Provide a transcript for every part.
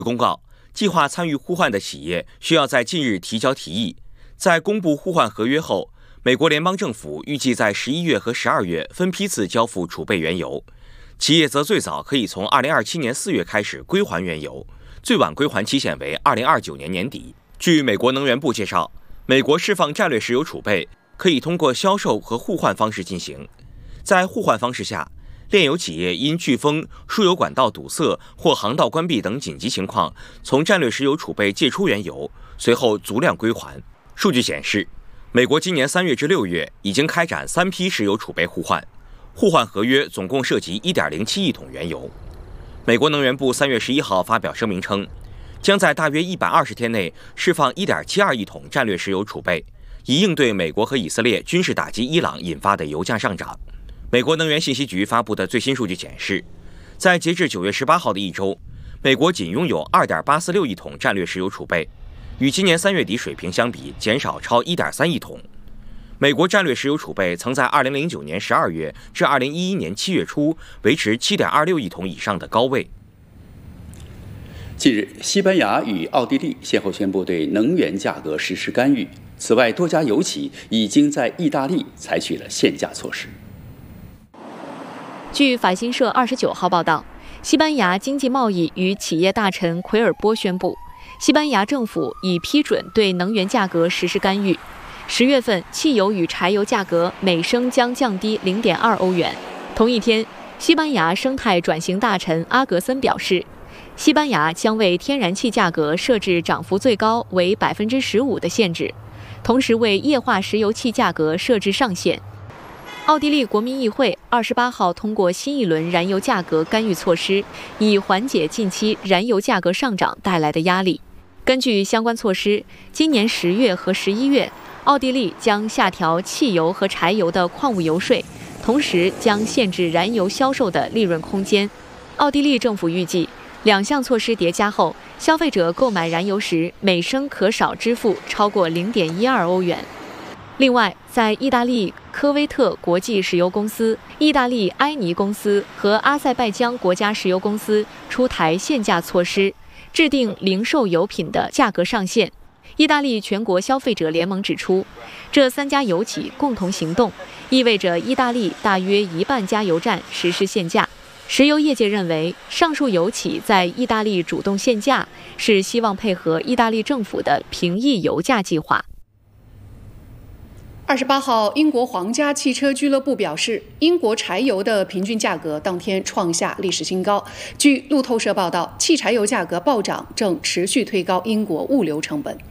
公告，计划参与互换的企业需要在近日提交提议。在公布互换合约后，美国联邦政府预计在11月和12月分批次交付储备原油，企业则最早可以从2027年4月开始归还原油，最晚归还期限为2029年年底。据美国能源部介绍，美国释放战略石油储备可以通过销售和互换方式进行。在互换方式下，炼油企业因飓风、输油管道堵塞或航道关闭等紧急情况，从战略石油储备借出原油，随后足量归还。数据显示，美国今年3月至6月已经开展3批石油储备互换，互换合约总共涉及 1.07 亿桶原油。美国能源部3月11号发表声明称，将在大约120天内释放 1.72 亿桶战略石油储备，以应对美国和以色列军事打击伊朗引发的油价上涨。美国能源信息局发布的最新数据显示，在截至9月18号的一周，美国仅拥有 2.846 亿桶战略石油储备，与今年3月底水平相比减少超 1.3 亿桶。美国战略石油储备曾在2009年12月至2011年7月初维持 7.26 亿桶以上的高位。 近日，西班牙与奥地利先后宣布对能源价格实施干预。此外，多家油企已经在意大利采取了限价措施。 据法新社29号报道，西班牙经济贸易与企业大臣奎尔波宣布，西班牙政府已批准对能源价格实施干预。10月份，汽油与柴油价格每升将降低 0.2 欧元。同一天，西班牙生态转型大臣阿格森表示，西班牙将为天然气价格设置涨幅最高为 15% 的限制，同时为液化石油气价格设置上限。奥地利国民议会28号通过新一轮燃油价格干预措施，以缓解近期燃油价格上涨带来的压力。根据相关措施，今年10月和11月，奥地利将下调汽油和柴油的矿物油税，同时将限制燃油销售的利润空间。奥地利政府预计，两项措施叠加后，消费者购买燃油时每升可少支付超过 0.12 欧元。另外，在意大利科威特国际石油公司、意大利埃尼公司和阿塞拜疆国家石油公司出台限价措施，制定零售油品的价格上限。意大利全国消费者联盟指出，这3家油企共同行动，意味着意大利大约1半加油站实施限价。石油业界认为，上述油企在意大利主动限价，是希望配合意大利政府的平抑油价计划。 28号，英国皇家汽车俱乐部表示，英国柴油的平均价格当天创下历史新高。据路透社报道，汽柴油价格暴涨正持续推高英国物流成本。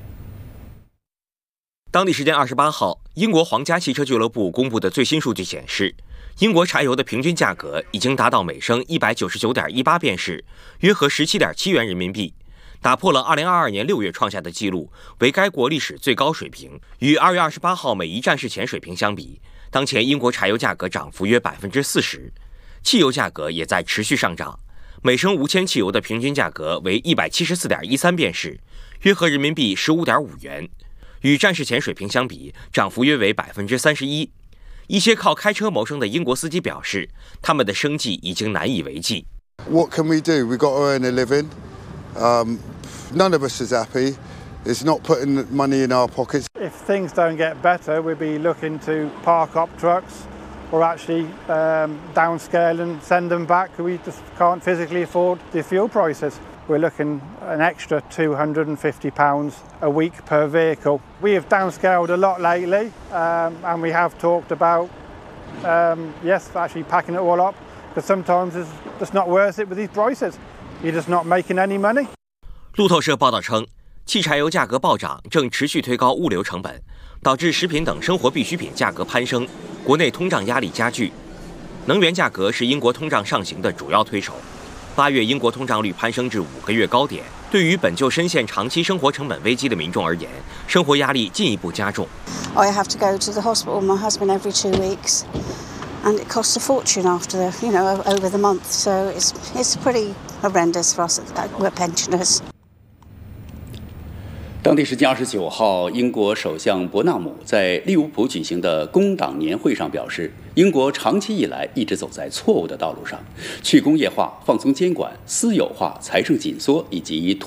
当地时间28号，英国皇家汽车俱乐部公布的最新数据显示，英国柴油的平均价格已经达到每升 199.18 便士，约合 17.7 元人民币，打破了2022年6月创下的纪录，为该国历史最高水平。与2月28号每一站式前水平相比，当前英国柴油价格涨幅约 40%， 汽油价格也在持续上涨，每升无铅汽油的平均价格为 174.13 便士，约合人民币 15.5 元，与战时前水平相比，涨幅约为 31%。一些靠开车谋生的英国司机表示，他们的生计已经难以为继。 What can we do? We've got to earn a living. None of us is happy. It's not putting money in our pockets. If things don't get better, we'll be looking to park up trucks or actually downscale and send them back. We just can't physically afford the fuel prices. We're looking an extra £250 a week per vehicle. We have downscaled a lot lately, and we have talked about, actually packing it all up, because sometimes it's just not worth it with these prices. You're just not making any money. 路透社报道称，汽柴油价格暴涨正持续推高物流成本，导致食品等生活必需品价格攀升，国内通胀压力加剧。能源价格是英国通胀上行的主要推手。8月，英国通胀率攀升至5个月高点。对于本就深陷长期生活成本危机的民众而言，生活压力进一步加重。 I have to go to the hospital with my husband every 2 weeks, and it costs a fortune after over the month. So it's pretty horrendous for us. We're pensioners. 当地时间29号，英国首相伯纳姆在利物浦举行的工党年会上表示，英国长期以来一直走在错误的道路上，去工业化、放松监管、私有化、财政紧缩以及